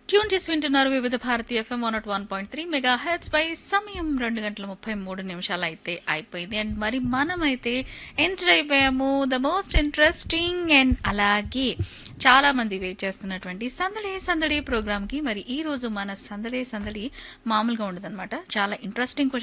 Tune చేసి వింటున్నారు వివిధ భారతి ఎఫ్ఎం 101.3 మెగా హెడ్స్ పై సమయం 2 గంటల 33 నిమిషాలు అయితే అయిపోయింది. అండ్ మరి మనమైతే ఎంటర్ అయిపోయాము ద మోస్ట్ ఇంట్రెస్టింగ్ అండ్ అలాగే చాలా మంది వెయిట్ చేస్తున్నటువంటి సందడి సందడి ప్రోగ్రామ్ కి. మరి ఈ రోజు మన సందడి సందడి మామూలుగా ఉండదన్నమాట, చాలా ఇంట్రెస్టింగ్